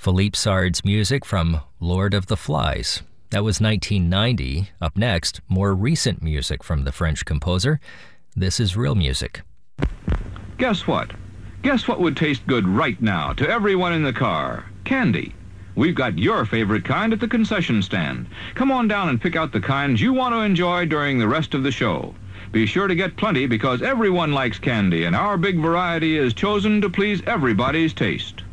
Philippe Sard's music from Lord of the Flies. That was 1990. Up next, more recent music from the French composer. This is real music. Guess what? Guess what would taste good right now to everyone in the car? Candy. We've got your favorite kind at the concession stand. Come on down and pick out the kinds you want to enjoy during the rest of the show. Be sure to get plenty because everyone likes candy, and our big variety is chosen to please everybody's taste.